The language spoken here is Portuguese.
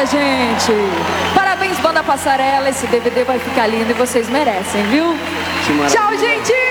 gente. Parabéns, Banda Passarela. Esse DVD vai ficar lindo e vocês merecem, viu? Tchau, gente.